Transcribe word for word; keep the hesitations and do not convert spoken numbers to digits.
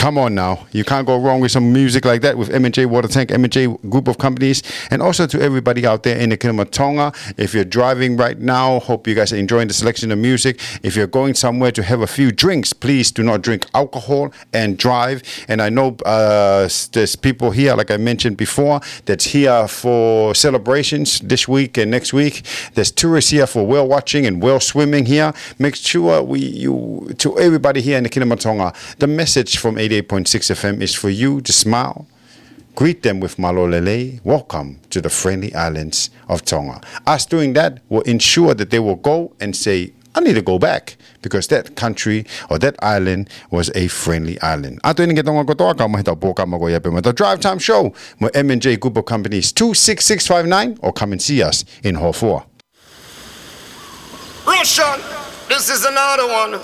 Come on now. You can't go wrong with some music like that with M and J Water Tank, M and J group of companies. And also to everybody out there in the Kingdom of Tonga. If you're driving right now, hope you guys are enjoying the selection of music. If you're going somewhere to have a few drinks, please do not drink alcohol and drive. And I know uh, there's people here, like I mentioned before, that's here for celebrations this week and next week. There's tourists here for whale watching and whale swimming here. Make sure we, you, to everybody here in the Kingdom of Tonga, the message from eighty-eight point six F M is for you to smile. Greet them with malolele. Welcome to the friendly islands of Tonga. Us doing that will ensure that they will go and say, I need to go back because that country or that island was a friendly island. Ato ini kita ngotoa ka mahita boka magoya pe the Drive Time Show. Mo M and J Group of Companies two six six five nine or come and see us in Hall four. Russian, this is another one.